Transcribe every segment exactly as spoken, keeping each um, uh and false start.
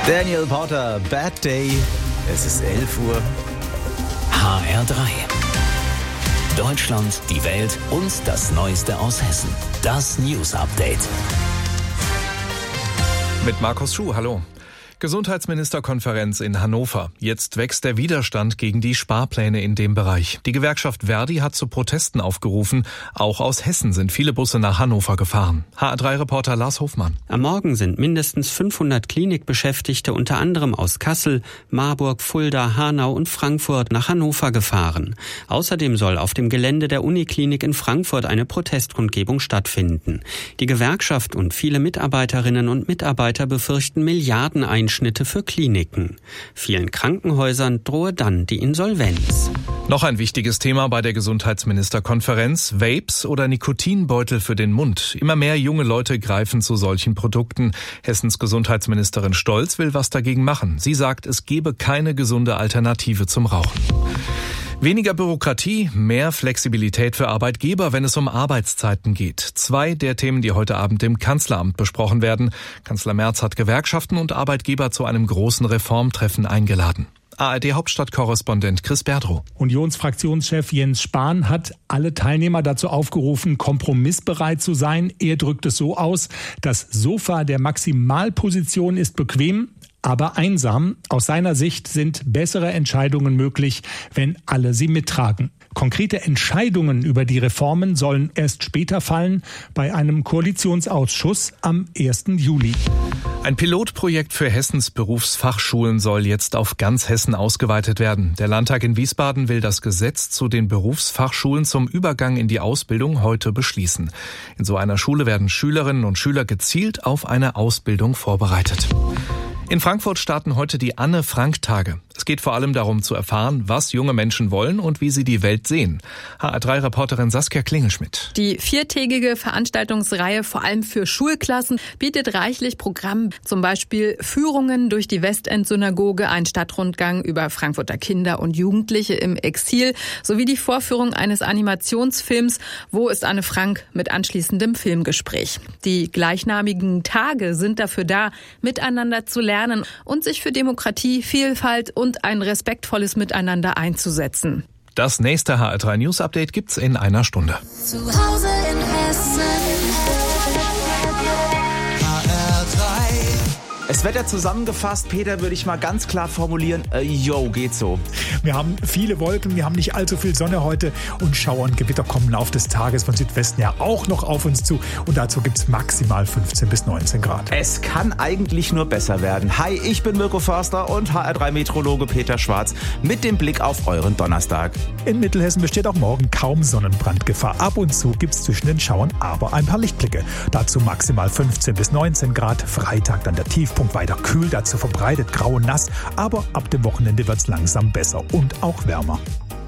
Daniel Porter, Bad Day. Es ist elf Uhr. H R drei. Deutschland, die Welt und das Neueste aus Hessen. Das News Update. Mit Markus Schuh, hallo. Gesundheitsministerkonferenz in Hannover. Jetzt wächst der Widerstand gegen die Sparpläne in dem Bereich. Die Gewerkschaft Verdi hat zu Protesten aufgerufen. Auch aus Hessen sind viele Busse nach Hannover gefahren. H R drei Reporter Lars Hofmann. Am Morgen sind mindestens fünfhundert Klinikbeschäftigte unter anderem aus Kassel, Marburg, Fulda, Hanau und Frankfurt nach Hannover gefahren. Außerdem soll auf dem Gelände der Uniklinik in Frankfurt eine Protestkundgebung stattfinden. Die Gewerkschaft und viele Mitarbeiterinnen und Mitarbeiter befürchten Milliardeneinschnitte für Kliniken. Vielen Krankenhäusern drohe dann die Insolvenz. Noch ein wichtiges Thema bei der Gesundheitsministerkonferenz: Vapes oder Nikotinbeutel für den Mund. Immer mehr junge Leute greifen zu solchen Produkten. Hessens Gesundheitsministerin Stolz will was dagegen machen. Sie sagt, es gebe keine gesunde Alternative zum Rauchen. Weniger Bürokratie, mehr Flexibilität für Arbeitgeber, wenn es um Arbeitszeiten geht. Zwei der Themen, die heute Abend im Kanzleramt besprochen werden. Kanzler Merz hat Gewerkschaften und Arbeitgeber zu einem großen Reformtreffen eingeladen. A R D-Hauptstadtkorrespondent Chris Berdrow. Unionsfraktionschef Jens Spahn hat alle Teilnehmer dazu aufgerufen, kompromissbereit zu sein. Er drückt es so aus: Das Sofa der Maximalposition ist bequem, aber einsam. Aus seiner Sicht sind bessere Entscheidungen möglich, wenn alle sie mittragen. Konkrete Entscheidungen über die Reformen sollen erst später fallen, bei einem Koalitionsausschuss am ersten Juli. Ein Pilotprojekt für Hessens Berufsfachschulen soll jetzt auf ganz Hessen ausgeweitet werden. Der Landtag in Wiesbaden will das Gesetz zu den Berufsfachschulen zum Übergang in die Ausbildung heute beschließen. In so einer Schule werden Schülerinnen und Schüler gezielt auf eine Ausbildung vorbereitet. In Frankfurt starten heute die Anne-Frank-Tage. Es geht vor allem darum zu erfahren, was junge Menschen wollen und wie sie die Welt sehen. H R drei Reporterin Saskia Klingelschmidt. Die viertägige Veranstaltungsreihe, vor allem für Schulklassen, bietet reichlich Programm. Zum Beispiel Führungen durch die Westend-Synagoge, ein Stadtrundgang über Frankfurter Kinder und Jugendliche im Exil, sowie die Vorführung eines Animationsfilms Wo ist Anne Frank mit anschließendem Filmgespräch. Die gleichnamigen Tage sind dafür da, miteinander zu lernen und sich für Demokratie, Vielfalt und ein respektvolles Miteinander einzusetzen. Das nächste H R drei News Update gibt's in einer Stunde. Zu Hause in Hessen. H R drei. Es wird ja zusammengefasst, Peter, würde ich mal ganz klar formulieren, äh, yo, geht so. Wir haben viele Wolken, wir haben nicht allzu viel Sonne heute und Schauer und Gewitter kommen im Laufe des Tages von Südwesten ja auch noch auf uns zu und dazu gibt es maximal fünfzehn bis neunzehn Grad. Es kann eigentlich nur besser werden. Hi, ich bin Mirko Förster und H R drei Meteorologe Peter Schwarz mit dem Blick auf euren Donnerstag. In Mittelhessen besteht auch morgen kaum Sonnenbrandgefahr. Ab und zu gibt es zwischen den Schauern aber ein paar Lichtblicke. Dazu maximal fünfzehn bis neunzehn Grad. Freitag dann der Tiefpunkt, weiter kühl, dazu verbreitet grau und nass. Aber ab dem Wochenende wird es langsam besser und auch wärmer.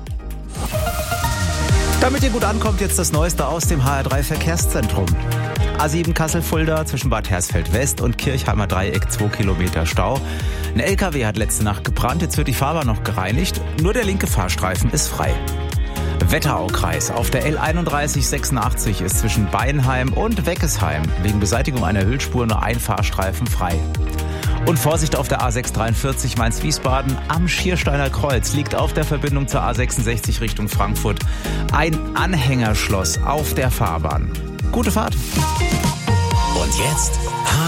Damit ihr gut ankommt, jetzt das Neueste aus dem H R drei Verkehrszentrum. A sieben Kassel-Fulda zwischen Bad Hersfeld West und Kirchheimer Dreieck zwei Kilometer Stau. Ein L K W hat letzte Nacht gebrannt, jetzt wird die Fahrbahn noch gereinigt. Nur der linke Fahrstreifen ist frei. Wetteraukreis. Auf der L einunddreißig sechsundachtzig ist zwischen Beinheim und Weckesheim wegen Beseitigung einer Hüllspur nur ein Fahrstreifen frei. Und Vorsicht auf der A sechs dreiundvierzig Mainz-Wiesbaden am Schiersteiner Kreuz liegt auf der Verbindung zur A sechsundsechzig Richtung Frankfurt ein Anhängerschloss auf der Fahrbahn. Gute Fahrt! Und jetzt